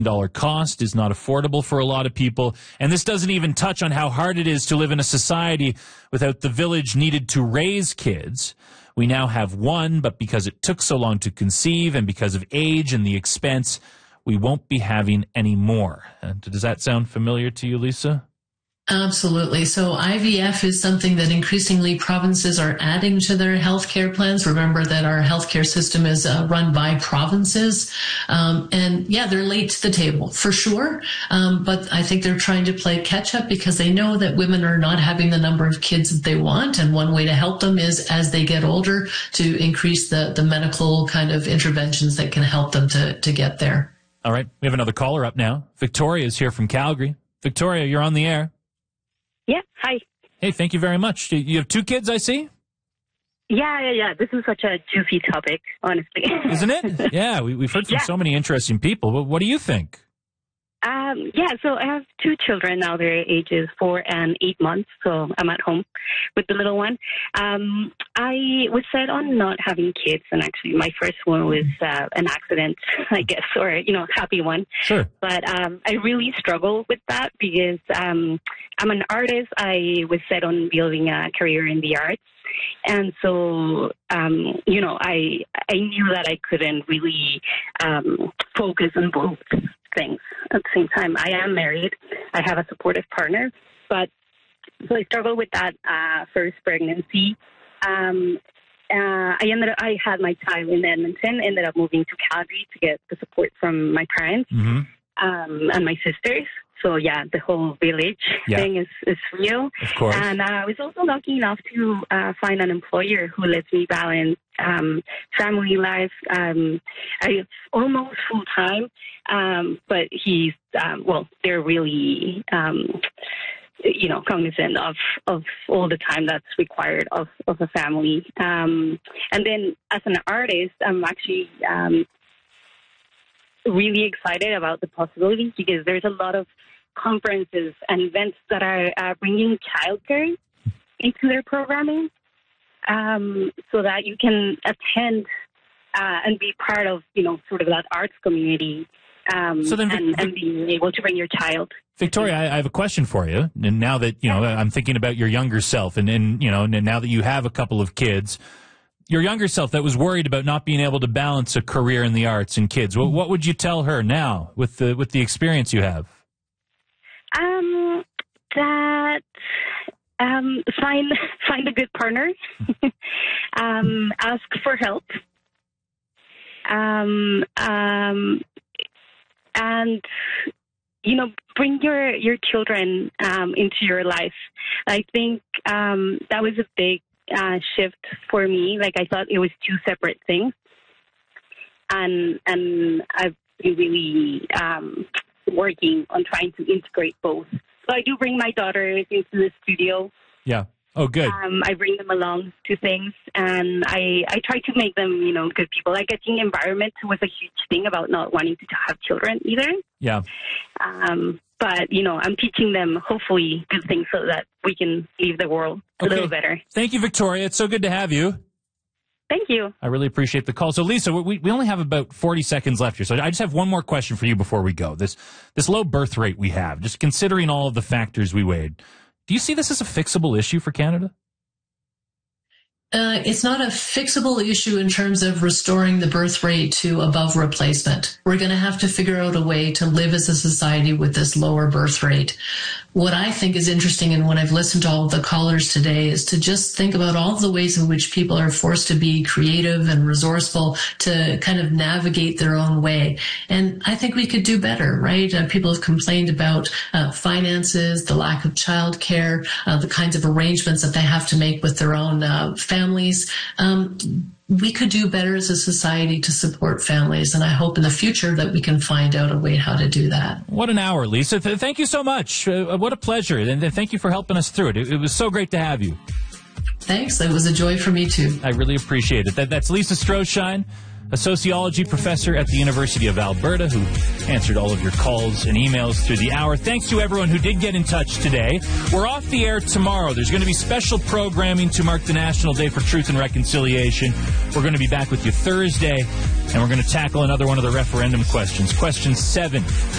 cost is not affordable for a lot of people. And this doesn't even touch on how hard it is to live in a society without the village needed to raise kids. We now have one, but because it took so long to conceive and because of age and the expense, we won't be having any more. Does that sound familiar to you, Lisa? Absolutely. So IVF is something that increasingly provinces are adding to their healthcare plans. Remember that our healthcare system is run by provinces. And yeah, they're late to the table for sure. But I think they're trying to play catch up because they know that women are not having the number of kids that they want. And one way to help them is as they get older to increase the medical kind of interventions that can help them to get there. All right. We have another caller up now. Victoria is here from Calgary. Victoria, you're on the air. Yeah, hi. Hey, thank you very much. You have 2 kids, I see? Yeah. This is such a juicy topic, honestly. Isn't it? Yeah, we've heard from so many interesting people. But what do you think? So I have 2 children now. Their ages 4 and 8 months, so I'm at home with the little one. I was set on not having kids, and actually my first one was an accident, I guess, or, happy one. Sure. But I really struggle with that because I'm an artist. I was set on building a career in the arts. And so, I knew that I couldn't really focus on both things at the same time. I am married. I have a supportive partner, so I struggled with that first pregnancy. I had my child in Edmonton, ended up moving to Calgary to get the support from my parents and my sisters. So, yeah, the whole village thing is real. Of course. And I was also lucky enough to find an employer who lets me balance family life. I almost full-time, but he's, they're really, cognizant of all the time that's required of a family. And then as an artist, I'm actually really excited about the possibilities because there's a lot of conferences and events that are bringing childcare into their programming so that you can attend and be part of, sort of that arts community and being able to bring your child. Victoria, I have a question for you. And now that, I'm thinking about your younger self and now that you have a couple of kids, your younger self that was worried about not being able to balance a career in the arts and kids, what would you tell her now with the experience you have? Find a good partner, ask for help, and bring your children into your life. I think that was a big shift for me. Like I thought it was 2 separate things, and I've been really working on trying to integrate both. So I do bring my daughters into the studio. Yeah. Oh, good. I bring them along to things, and I try to make them, good people. Like I think environment was a huge thing about not wanting to have children either. Yeah. But, I'm teaching them, hopefully, good things so that we can leave the world a little better. Thank you, Victoria. It's so good to have you. Thank you. I really appreciate the call. So, Lisa, we only have about 40 seconds left here. So I just have one more question for you before we go. This low birth rate we have, just considering all of the factors we weighed, do you see this as a fixable issue for Canada? It's not a fixable issue in terms of restoring the birth rate to above replacement. We're going to have to figure out a way to live as a society with this lower birth rate. What I think is interesting, and when I've listened to all of the callers today, is to just think about all the ways in which people are forced to be creative and resourceful to kind of navigate their own way. And I think we could do better, right? People have complained about finances, the lack of childcare, the kinds of arrangements that they have to make with their own families. We could do better as a society to support families, and I hope in the future that we can find out a way how to do that. What an hour, Lisa. Thank you so much. What a pleasure, and thank you for helping us through it. It was so great to have you. Thanks. It was a joy for me, too. I really appreciate it. That's Lisa Stroshine, a sociology professor at the University of Alberta, who answered all of your calls and emails through the hour. Thanks to everyone who did get in touch today. We're off the air tomorrow. There's going to be special programming to mark the National Day for Truth and Reconciliation. We're going to be back with you Thursday, and we're going to tackle another one of the referendum questions. Question 7.